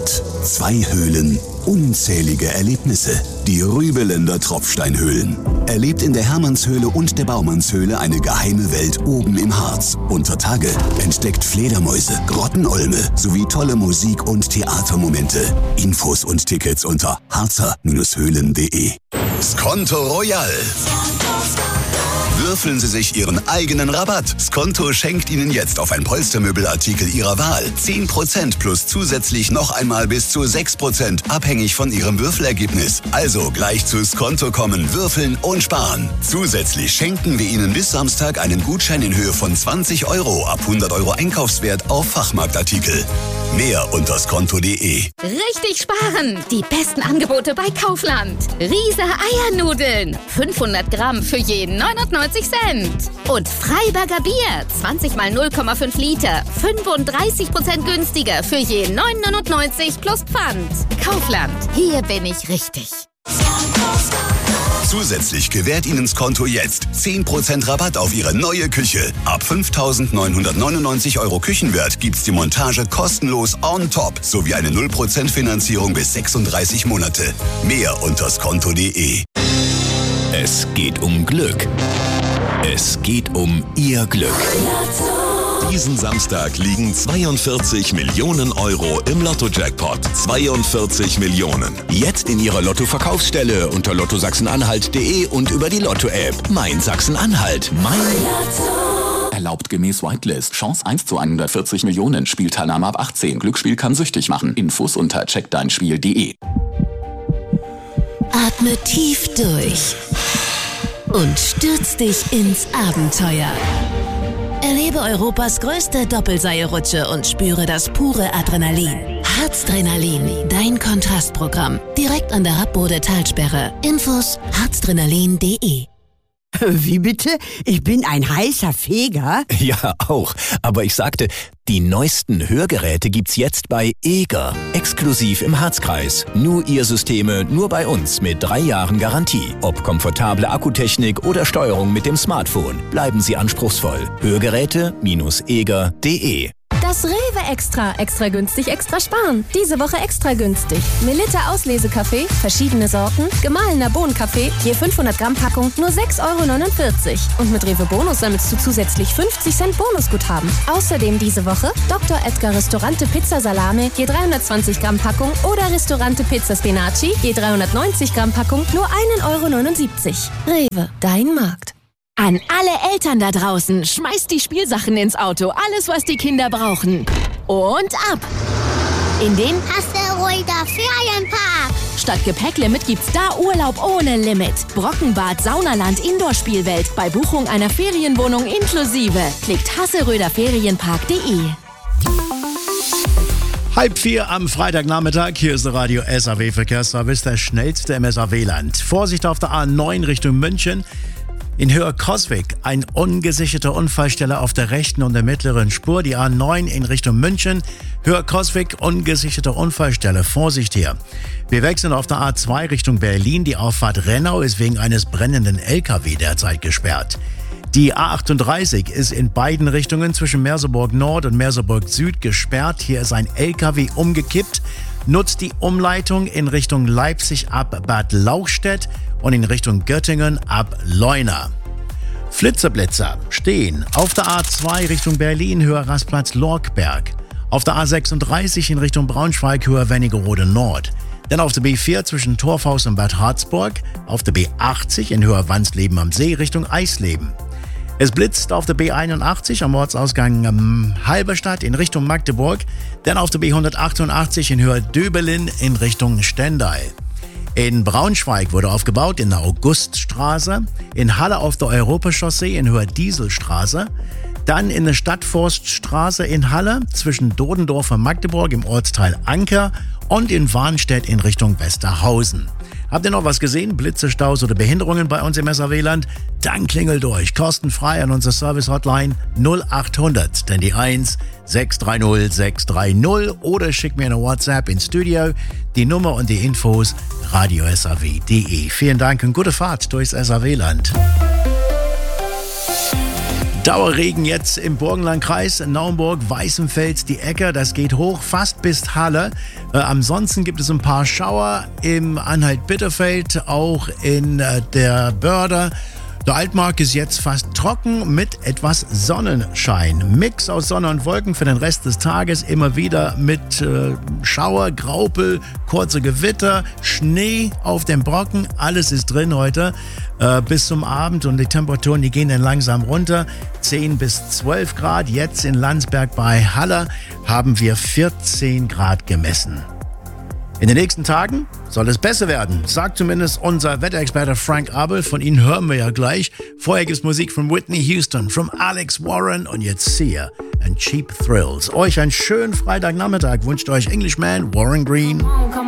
Rabatt. 2 Höhlen, unzählige Erlebnisse. Die Rübeländer Tropfsteinhöhlen. Erlebt in der Hermannshöhle und der Baumannshöhle eine geheime Welt oben im Harz. Unter Tage entdeckt Fledermäuse, Grottenolme sowie tolle Musik- und Theatermomente. Infos und Tickets unter harzer-höhlen.de. Skonto Royal. Würfeln Sie sich Ihren eigenen Rabatt. Skonto schenkt Ihnen jetzt auf ein Polstermöbelartikel Ihrer Wahl 10% plus zusätzlich noch einmal bis zu 6%, abhängig von Ihrem Würfelergebnis. Also gleich zu Skonto kommen, würfeln und sparen. Zusätzlich schenken wir Ihnen bis Samstag einen Gutschein in Höhe von 20 Euro ab 100 Euro Einkaufswert auf Fachmarktartikel. Mehr unter skonto.de. Richtig sparen! Die besten Angebote bei Kaufland. Riese Eiernudeln. 500 Gramm für jeden 99 Cent. Und Freiberger Bier. 20 mal 0,5 Liter. 35% günstiger für jeden 9,99 plus Pfand. Kaufland. Hier bin ich richtig. Zusätzlich gewährt Ihnen Skonto jetzt 10% Rabatt auf Ihre neue Küche. Ab 5.999 Euro Küchenwert gibt's die Montage kostenlos on top sowie eine 0% Finanzierung bis 36 Monate. Mehr unter skonto.de. Es geht um Glück. Es geht um Ihr Glück. Diesen Samstag liegen 42 Millionen Euro im Lotto-Jackpot. 42 Millionen. Jetzt in Ihrer Lotto-Verkaufsstelle unter lottosachsen-anhalt.de und über die Lotto-App. Mein Sachsen-Anhalt. Mein Lotto. Erlaubt gemäß Whitelist. Chance 1 zu 140 Millionen. Spielteilnahme ab 18. Glücksspiel kann süchtig machen. Infos unter checkdeinspiel.de. Atme tief durch und stürz dich ins Abenteuer. Erlebe Europas größte Doppelseilrutsche und spüre das pure Adrenalin. Harzdrenalin, dein Kontrastprogramm. Direkt an der Rappbode-Talsperre. Infos harzdrenalin.de. Wie bitte? Ich bin ein heißer Feger? Ja, auch. Aber ich sagte, die neuesten Hörgeräte gibt's jetzt bei Eger. Exklusiv im Harzkreis. Nur Ihr Systeme, nur bei uns mit 3 Jahren Garantie. Ob komfortable Akkutechnik oder Steuerung mit dem Smartphone. Bleiben Sie anspruchsvoll. Hörgeräte-eger.de. Das Rewe Extra. Extra günstig, extra sparen. Diese Woche extra günstig. Melitta Auslesekaffee, verschiedene Sorten, gemahlener Bohnenkaffee, je 500 Gramm Packung, nur 6,49 Euro. Und mit Rewe Bonus sammelst du zusätzlich 50 Cent Bonusguthaben. Außerdem diese Woche Dr. Edgar Ristorante Pizza Salame, je 320 Gramm Packung oder Ristorante Pizza Spinaci, je 390 Gramm Packung, nur 1,79 Euro. Rewe, dein Markt. An alle Eltern da draußen, schmeißt die Spielsachen ins Auto. Alles, was die Kinder brauchen. Und ab! In den Asteroider Ferienpark. Statt Gepäcklimit gibt's da Urlaub ohne Limit. Brockenbad, Saunaland, Indoor-Spielwelt. Bei Buchung einer Ferienwohnung inklusive. Klickt hasseröderferienpark.de. 3:30 am Freitagnachmittag. Hier ist der Radio SAW Verkehrsservice, der schnellste im SAW-Land. Vorsicht auf der A9 Richtung München. In Höher-Coswig ein ungesicherter Unfallstelle auf der rechten und der mittleren Spur. Die A9 in Richtung München. Höher-Coswig, ungesicherte Unfallstelle. Vorsicht hier. Wir wechseln auf der A2 Richtung Berlin. Die Auffahrt Rennau ist wegen eines brennenden LKW derzeit gesperrt. Die A38 ist in beiden Richtungen zwischen Merseburg Nord und Merseburg Süd gesperrt. Hier ist ein LKW umgekippt. Nutzt die Umleitung in Richtung Leipzig ab Bad Lauchstädt und in Richtung Göttingen ab Leuna. Flitzer-Blitzer stehen auf der A2 Richtung Berlin, Höher Rastplatz Lorkberg. Auf der A36 in Richtung Braunschweig, Höher Wernigerode Nord. Dann auf der B4 zwischen Torfhaus und Bad Harzburg. Auf der B80 in Höher Wansleben am See Richtung Eisleben. Es blitzt auf der B81 am Ortsausgang Halberstadt in Richtung Magdeburg, dann auf der B188 in Höhe Döbelin in Richtung Stendal. In Braunschweig wurde aufgebaut in der Auguststraße, in Halle auf der Europachaussee in Höhe Dieselstraße, dann in der Stadtforststraße in Halle zwischen Dodendorf und Magdeburg im Ortsteil Anker und in Warnstedt in Richtung Westerhausen. Habt ihr noch was gesehen? Blitze, Staus oder Behinderungen bei uns im SAW-Land? Dann klingelt durch, kostenfrei an unsere Service-Hotline 0800, denn die 1 630 630 oder schickt mir eine WhatsApp ins Studio. Die Nummer und die Infos radiosaw.de. Vielen Dank und gute Fahrt durchs SAW-Land. Dauerregen jetzt im Burgenlandkreis, Naumburg, Weißenfels, die Ecke, das geht hoch, fast bis Halle. Ansonsten gibt es ein paar Schauer im Anhalt-Bitterfeld, auch in der Börde. Der Altmark ist jetzt fast trocken mit etwas Sonnenschein. Mix aus Sonne und Wolken für den Rest des Tages, immer wieder mit Schauer, Graupel, kurze Gewitter, Schnee auf dem Brocken. Alles ist drin heute bis zum Abend und die Temperaturen, die gehen dann langsam runter. 10 bis 12 Grad. Jetzt in Landsberg bei Halle haben wir 14 Grad gemessen. In den nächsten Tagen soll es besser werden, sagt zumindest unser Wetterexperte Frank Abel. Von ihm hören wir ja gleich. Vorher gibt's Musik von Whitney Houston, von Alex Warren und jetzt Sia and Cheap Thrills. Euch einen schönen Freitagnachmittag wünscht euch Englishman Warren Green.